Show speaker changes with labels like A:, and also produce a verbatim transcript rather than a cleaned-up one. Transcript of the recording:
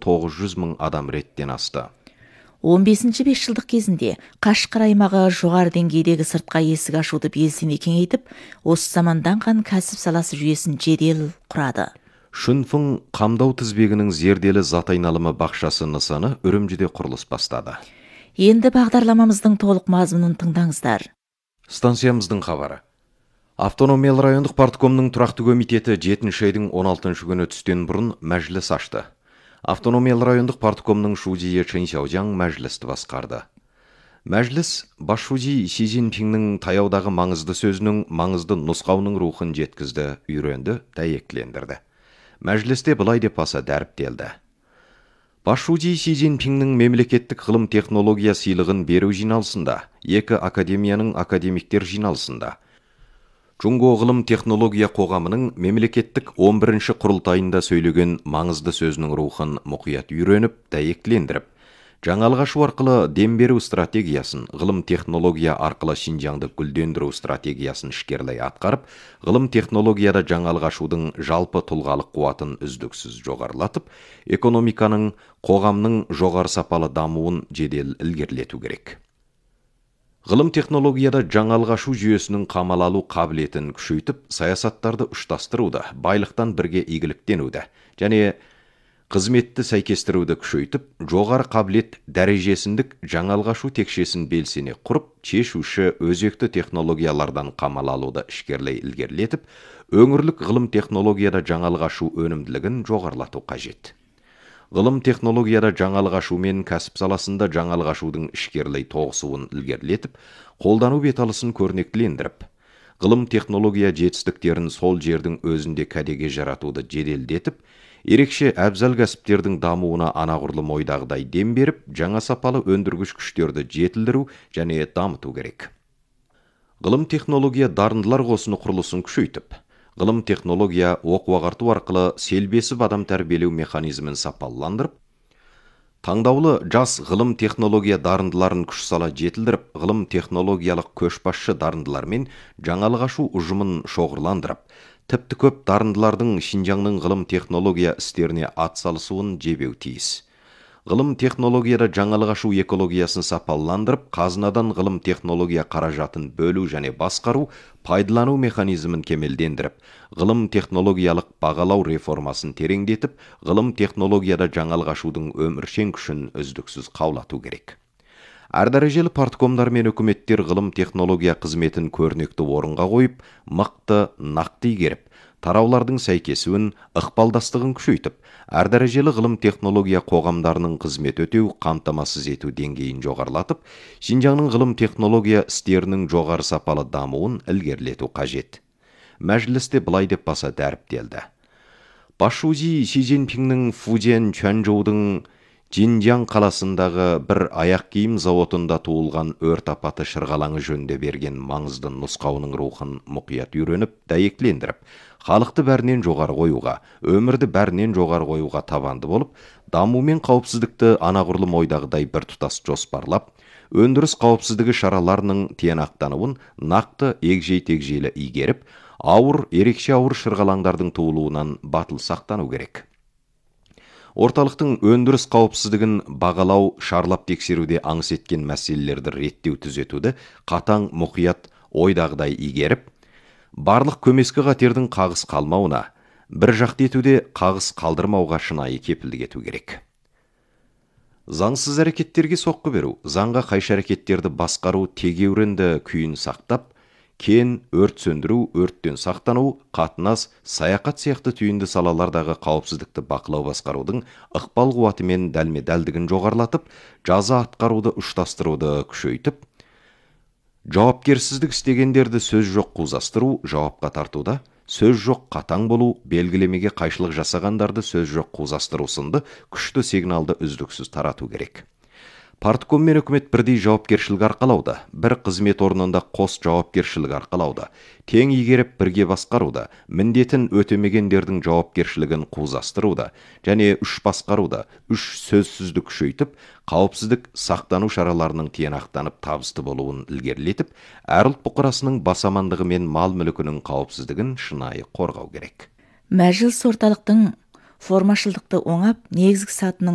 A: тоғыз жүз мың адам реттен асты.
B: он бесінші бесжылдық кезінде Қашқар аймағы жоғары деңгейдегі сыртқа есік ашуды белсене кеңейтіп, осы заманданған кәсіп саласы жүйесін жедел құрады.
A: Шүнфың қамдау тізбегінің зерделі зат айналымы бақшасы нысаны Үрімжіде құрылыс бастады.
B: Енді бағдарламамыздың толық мазмұнын тыңдаңыздар.
A: Станциямыздың хабары. Автономиялы райондық парткомның тұрақты комитеті жетінші айдың он алтыншы күні түстен бұрын мәжіліс ашты. Автономиялы райондық парткомның шудийі Чен Сяожаң мәжілісті басқарды. Мәжіліс бас шуди Си Цзиньпиннің таяудағы маңызды сөзінің маңызды нұсқауының рухын жеткізді, үйренді, дәйектілендірді. Мәжілісте былай деп аса дәріптелді. Бас шуди Си Цзиньпиннің мемлекеттік ғылым технология сыйлығын беру жиналысында, екі академияның академиктер жиналысында, Джунго ғылым технология қоғамының мемлекеттік он бірінші құрылтайында сөйлеген маңызды сөзінің рухын мұқият үйреніп, дәйектілендіріп, жаңалық ашу арқылы дем беру стратегиясын, ғылым технология арқылы Шинжаңды гүлдендіру стратегиясын ішкерлей атқарып, ғылым технологияда жаңалық ашудың жалпы тұлғалық қуатын үздіксіз жоғарылатып, экономиканың, қоғамның жоғары сапалы дамуын жедел ілгерілету керек. Ғылым технологияда жаңалық ашу жүйесінің қамал алу қабілетін күшейтіп, саясаттарды ұштастыруды, байлықтан бірге игіліктенуді және қызметті сәйкестіруді күшейтіп, жоғары қабілет дәрежесіндік жаңалық ашу текшесін белсене құрып, шешуші өзекті технологиялардан қамал алуды ішкерлей ілгерілетіп, өңірлік ғылым технологияда жаңалық ашу өнімділігін жоғарылату қажет. Ғылым технологияда жаңалық ашу мен кәсіп саласында жаңалық ашудың ішкерлей тоғысуын ілгерілетіп, қолдану беталысын көрнектілендіріп, ғылым технология жетістіктерін сол жердің өзінде кәдеге жаратуды жеделдетіп, ерекше әбзал кәсіптердің дамуына анағұрлым ойдағыдай дем беріп, жаңа сапалы өндіргіш күштерді жетілдіру және дамыту керек. Ғылым технология дарындылар қосыны құрылысын күшейтіп, ғылым технология оқу-ағарту арқылы селбесіп адам тәрбиелеу механизмін сапаландырып, таңдаулы жас ғылым технология дарындыларын күш сала жетілдіріп, ғылым технологиялық көшбасшы дарындылармен жаңалық ашу ұжымын шоғырландырып, тіпті көп дарындылардың Шинжаңның ғылым технология істеріне атсалысуын жебеу тиіс. Ғылым технологияда жаңалық ашу экологиясын сапаландырып, қазынадан ғылым технология қаражатын бөлу және басқару, пайдалану механизмін кемелдендіріп, ғылым технологиялық бағалау реформасын тереңдетіп, ғылым технологияда жаңалық ашудың өміршең күшін үздіксіз қаулату керек. Әр дәрежелі парткомдар мен үкіметтер ғылым технология қызметін көрнекті орынға қойып, мықты, нақты игеріп, тараулардың сәйкесуін, ықпалдастығын күшейтіп, әр дәрежелі ғылым технология қоғамдарының қызмет өтеу, қамтамасыз ету деңгейін жоғарылатып, Шинжаңның ғылым технология істерінің жоғары сапалы дамуын ілгерілету қажет. Мәжілісте былай деп баса дәріптелді. Бас шуди Си Цзиньпиннің Фудзян Чуанчжоудың Жинжаң қаласындағы бір аяқ киім зауытында туылған өрт апаты шырғалаңы жөнінде берген маңызды нұсқауының рухын мұқият үйреніп, дәйектілендіріп, халықты бәрінен жоғары қоюға, өмірді бәрінен жоғары қоюға табанды болып, даму мен қауіпсіздікті анағұрлым ойдағыдай бір тұтас жоспарлап, өндіріс қауіпсіздігі шараларының тиянақтануын нақты егжей-тегжейлі игеріп, ауыр, ерекше ауыр шырғалаңдардың туылуынан батыл сақтану керек. Орталықтың өндіріс қауіпсіздігін бағалау, шарлап тексеруде аңыс еткен мәселелерді реттеу түзетуді қатаң мұқият ойдағыдай игеріп, барлық көмескі қатердің қағыс қалмауына, бір жақты етуде қағыс қалдырмауға шынайы кепілдік ету керек. Заңсыз әрекеттерге соққы беру, заңға қайшы әрекеттерді басқару тегеурінді күйін сақтап, кен, өрт сөндіру, өрттен сақтану, қатынас, саяхат сияқты түйінді салалардағы қауіпсіздікті бақылау басқарудың ықпал қуаты мен дәлме-дәлдігін жоғарылатып, жаза атқаруды ұштастыруды күшейтіп, жауапкерсіздік істегендерді сөз жоқ қузастыру, жауапқа тартуда, сөз жоқ қатаң болу, белгілемеге қайшылық жасағандарды сөз жоқ қузастыру сынды күшті сигналды үздіксіз тарату керек. Партком мен үкімет бірдей жауапкершілік арқалауда, бір қызмет орнында қос жауапкершілік арқалауда, тең игеріп бірге басқаруда, міндетін өтемегендердің жауапкершілігін қузастыруда, және үш басқаруда, үш сөзсізді күшейтіп, қауіпсіздік сақтану шараларының тиянақтанып табысты болуын ілгерілетіп, әр ұлт бұқарасының бас амандығы мен мал мүлкінің қауіпсіздігін шынайы қорғау керек.
B: Мәжіліс орталықтың формашылдықты оңап, негізгі сатының